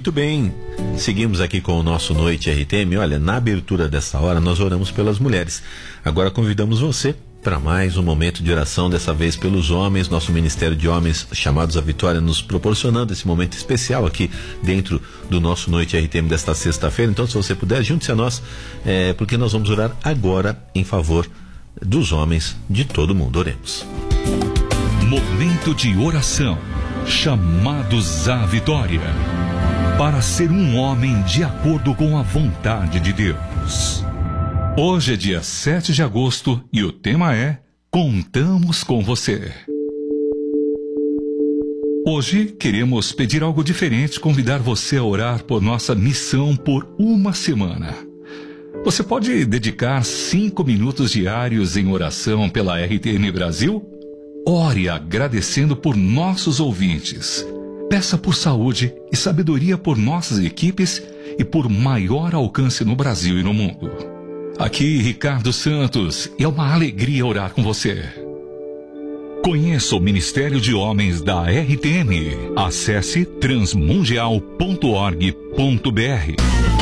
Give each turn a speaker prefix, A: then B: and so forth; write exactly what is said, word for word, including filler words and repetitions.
A: Muito bem, seguimos aqui com o nosso Noite R T M. Olha, na abertura dessa hora nós oramos pelas mulheres. Agora convidamos você para mais um momento de oração, dessa vez pelos homens. Nosso Ministério de Homens Chamados à Vitória nos proporcionando esse momento especial aqui dentro do nosso Noite R T M desta sexta-feira. Então, se você puder, junte-se a nós, é, porque nós vamos orar agora em favor dos homens de todo mundo. Oremos.
B: Momento de oração. Chamados à vitória. Para ser um homem de acordo com a vontade de Deus. Hoje é dia sete de agosto e o tema é Contamos com você. Hoje queremos pedir algo diferente, convidar você a orar por nossa missão por uma semana. Você pode dedicar cinco minutos diários em oração pela R T M Brasil? Ore agradecendo por nossos ouvintes. Peça por saúde e sabedoria por nossas equipes e por maior alcance no Brasil e no mundo. Aqui, Ricardo Santos, e é uma alegria orar com você. Conheça o Ministério de Homens da R T M. Acesse transmundial ponto org ponto br.